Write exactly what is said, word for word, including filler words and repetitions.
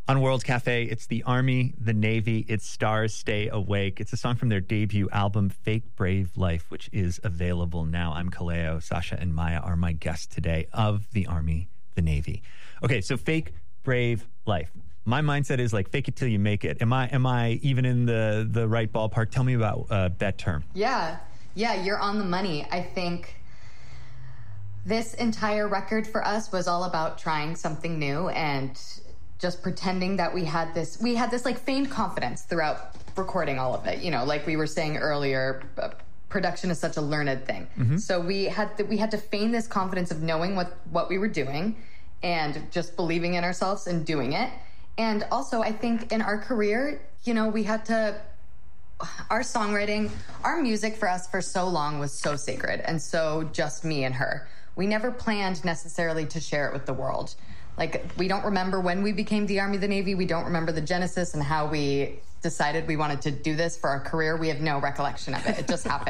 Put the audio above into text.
On World Cafe, it's the Army, the Navy, it's Stars Stay Awake. It's a song from their debut album, Fake Brave Life, which is available now. I'm Kaleo. Sasha and Maya are my guests today of the Army, the Navy. Okay, so Fake Brave Life. My mindset is like fake it till you make it. Am I am I even in the, the right ballpark? Tell me about uh, that term. Yeah, yeah, you're on the money. I think this entire record for us was all about trying something new and just pretending that we had this, we had this like feigned confidence throughout recording all of it. You know, like we were saying earlier, uh, production is such a learned thing. Mm-hmm. So we had to, we had to feign this confidence of knowing what, what we were doing and just believing in ourselves and doing it. And also I think in our career, you know, we had to, our songwriting, our music for us for so long was so sacred and so just me and her. We never planned necessarily to share it with the world. Like, we don't remember when we became the Army, the Navy. We don't remember the genesis and how we decided we wanted to do this for our career. We have no recollection of it. It just happened.